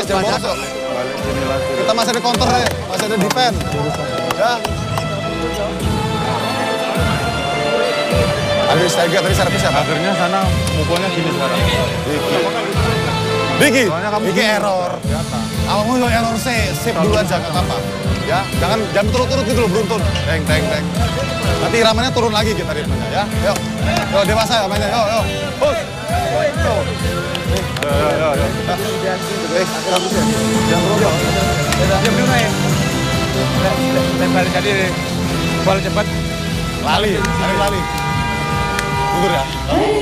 guys, jangan bolos yuk. Kita masih ada counter nih, masih ada defend. Ya. Ada Stega tadi servisnya siapa? Akhirnya sana mukulnya gini sekarang. Diki error. Awalmu yang error sip dulu aja, nggak apa-apa. Ya, jangan turut-turut gitu loh, beruntun. Teng. Nanti iramannya turun lagi kita ritmenya ya. Yuk dewasa ya mainnya, yuk. Push. Yo. Jangan bro. Diam dulu main. Lempar tadi bola cepat. Lali. Mundur ya.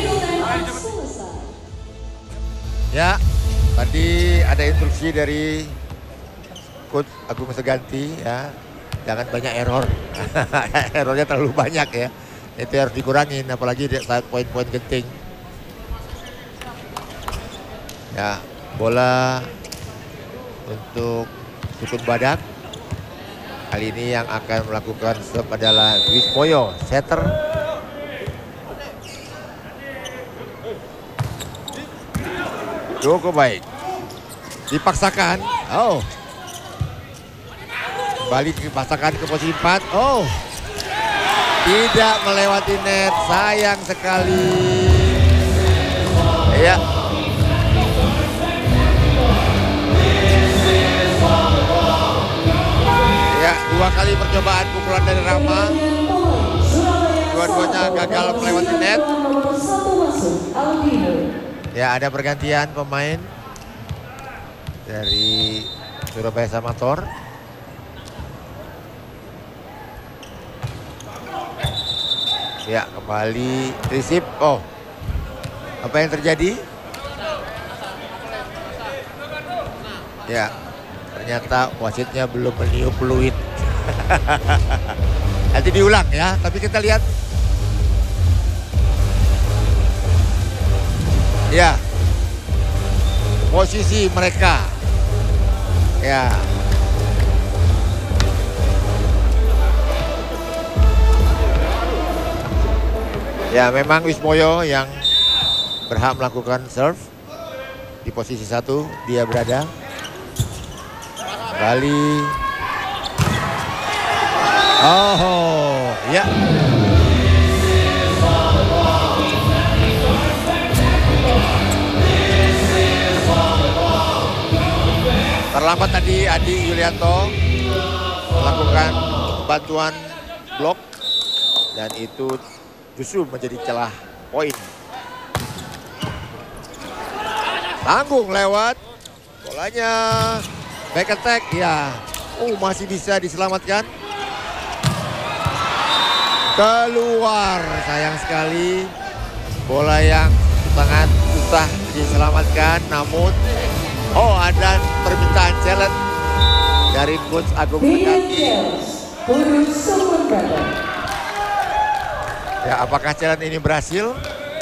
Ya, tadi ada instruksi dari Coach Agung Seganti ya, jangan banyak error. Errornya terlalu banyak ya. Itu harus dikurangin, apalagi saat poin-poin genting. Ya, bola untuk Sukun Badak. Kali ini yang akan melakukan serve adalah Wismoyo, setter. Cukup baik. Dipaksakan. Oh. Kembali dipaksakan ke posisi 4. Oh. Tidak melewati net. Sayang sekali. Ya. Ya, 2 kali percobaan pukulan dari Rama. Dua-duanya gagal melewati net. Ya, ada pergantian pemain dari Surabaya Samator. Ya, kembali receive. Oh, apa yang terjadi? Ya, ternyata wasitnya belum meniup peluit. Nanti diulang ya, tapi kita lihat. Ya, posisi mereka. Ya. Ya, memang Wismoyo yang berhak melakukan serve. Di posisi 1 dia berada. Kembali. Oh, ya. Terlambat tadi Adi Yulianto melakukan bantuan blok dan itu justru menjadi celah poin. Tanggung lewat bolanya, back attack ya. Masih bisa diselamatkan. Keluar, sayang sekali. Bola yang sangat susah diselamatkan, namun ada permintaan challenge dari Coach Agung Seganti. Ya, apakah challenge ini berhasil?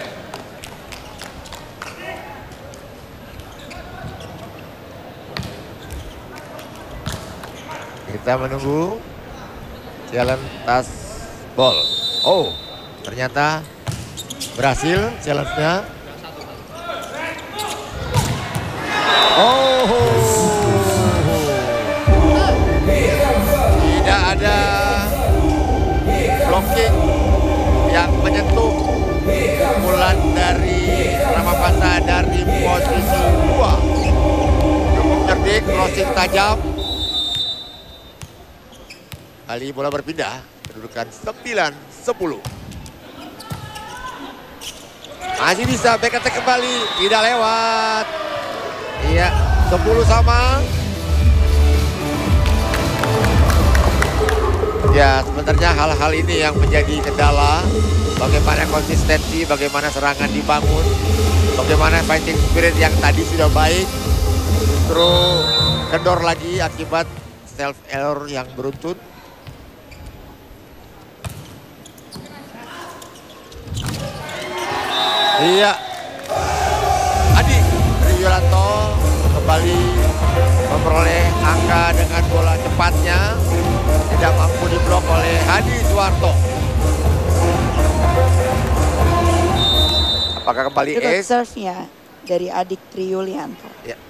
Kita menunggu challenge tas ball. Oh, ternyata berhasil challenge-nya. Tidak ada blocking yang menyentuh pukulan dari Ramapasa dari posisi 2. Cukup cerdik, crossing tajam. Kali bola berpindah, kedudukan 9-10. Masih bisa back attack kembali, tidak lewat. Iya, 10 sama. Ya, sebenarnya hal-hal ini yang menjadi kendala. Bagaimana konsistensi, bagaimana serangan dibangun, bagaimana fighting spirit yang tadi sudah baik, terus kendor lagi akibat self error yang beruntun. Iya, Adi Yulianto kembali memperoleh angka dengan bola cepatnya, tidak mampu diblok oleh Hadi Suwarto. Apakah kembali ace? Serve-nya dari Adik Tri Yulianto. Ya.